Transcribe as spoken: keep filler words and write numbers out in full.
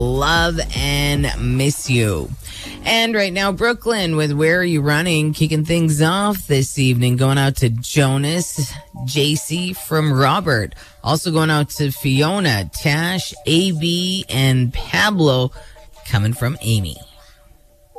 Love and miss you. And right now, Brooklyn with Where Are You Running, kicking things off this evening, going out to Jonas, J C from Robert. Also going out to Fiona, Tash, A B, and Pablo, coming from Amy.